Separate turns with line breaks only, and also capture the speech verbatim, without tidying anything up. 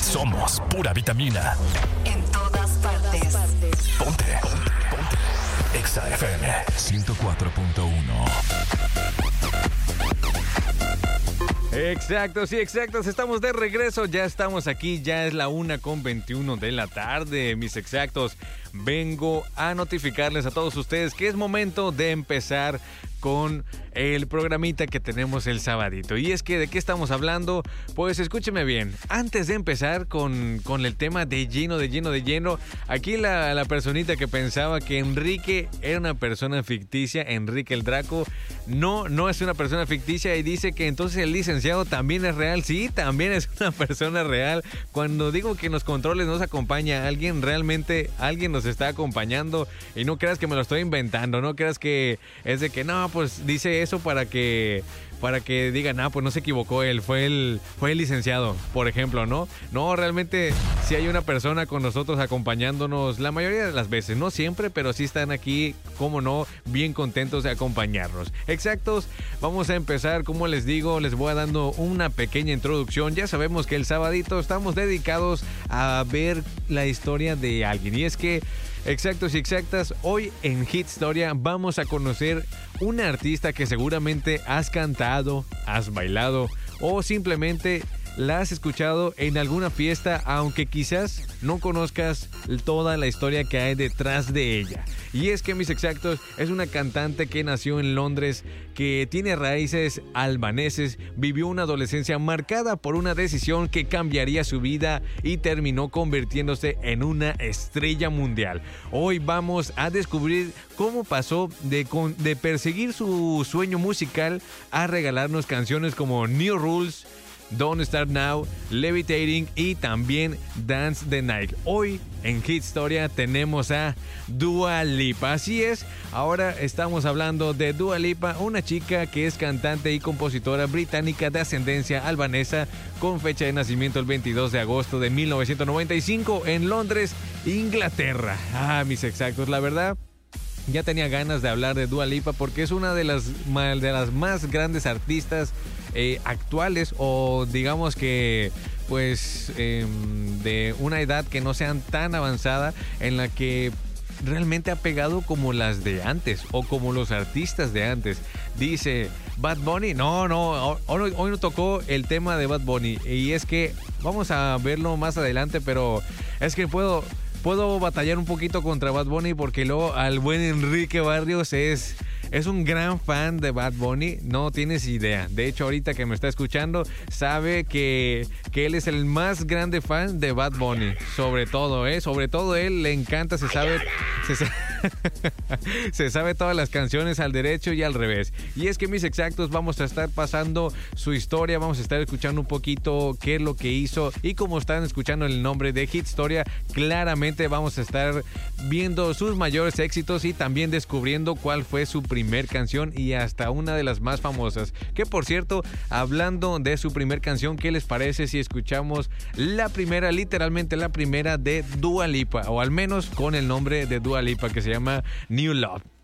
Somos pura vitamina.
En todas partes.
Ponte. Ponte. Exa F M ciento cuatro punto uno.
Exacto, sí, exactos. Estamos de regreso. Ya estamos aquí. Ya es la una con veintiuno de la tarde, mis exactos. Vengo a notificarles a todos ustedes que es momento de empezar con el programita que tenemos el sabadito. Y es que, ¿de qué estamos hablando? Pues escúcheme bien. Antes de empezar con, con el tema de lleno, de lleno, de lleno, aquí la, la personita que pensaba que Enrique era una persona ficticia, Enrique el Draco, no, no es una persona ficticia y dice que entonces el licenciado también es real. Sí, también es una persona real. Cuando digo que en los controles nos acompaña alguien, realmente alguien nos está acompañando y no creas que me lo estoy inventando, no creas que es de que no, pues dice eso para que para que digan, ah, pues no se equivocó él, fue el fue el licenciado, por ejemplo, ¿no? No, realmente sí hay una persona con nosotros acompañándonos la mayoría de las veces, no siempre, pero sí están aquí, cómo no, bien contentos de acompañarnos. Exactos, vamos a empezar, como les digo, les voy dando una pequeña introducción. Ya sabemos que el sabadito estamos dedicados a ver la historia de alguien, y es que exactos y exactas, hoy en Hit Storia vamos a conocer una artista que seguramente has cantado, has bailado o simplemente la has escuchado en alguna fiesta, aunque quizás no conozcas toda la historia que hay detrás de ella. Y es que, mis exactos, es una cantante que nació en Londres, que tiene raíces albaneses, vivió una adolescencia marcada por una decisión que cambiaría su vida y terminó convirtiéndose en una estrella mundial. Hoy vamos a descubrir cómo pasó de, con, de perseguir su sueño musical a regalarnos canciones como New Rules, Don't Start Now, Levitating y también Dance the Night. Hoy en Hit Storia tenemos a Dua Lipa. Así es, ahora estamos hablando de Dua Lipa, una chica que es cantante y compositora británica de ascendencia albanesa, con fecha de nacimiento el veintidós de agosto de mil novecientos noventa y cinco en Londres, Inglaterra. Ah, mis exactos, la verdad, ya tenía ganas de hablar de Dua Lipa porque es una de las, de las más grandes artistas eh, actuales, o digamos que pues eh, de una edad que no sean tan avanzada, en la que realmente ha pegado como las de antes o como los artistas de antes. Dice Bad Bunny, no, no, hoy, hoy no tocó el tema de Bad Bunny, y es que vamos a verlo más adelante, pero es que puedo... Puedo batallar un poquito contra Bad Bunny porque luego al buen Enrique Barrios es, es un gran fan de Bad Bunny. No tienes idea. De hecho, ahorita que me está escuchando, sabe que, que él es el más grande fan de Bad Bunny. Sobre todo, ¿eh? Sobre todo él le encanta, se sabe... Se, se sabe todas las canciones al derecho y al revés. Y es que, mis exactos, vamos a estar pasando su historia, vamos a estar escuchando un poquito qué es lo que hizo, y como están escuchando el nombre de Hit Storia, claramente vamos a estar viendo sus mayores éxitos y también descubriendo cuál fue su primer canción y hasta una de las más famosas. Que, por cierto, hablando de su primer canción, ¿qué les parece si escuchamos la primera, literalmente la primera de Dua Lipa, o al menos con el nombre de Dua Lipa, que se llama New Love?